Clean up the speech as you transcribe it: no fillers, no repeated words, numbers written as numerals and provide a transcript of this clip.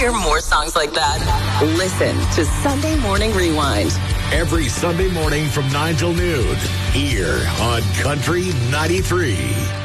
hear more songs like that? Listen to Sunday Morning Rewind. Every Sunday morning from 9 till noon, here on Country 93.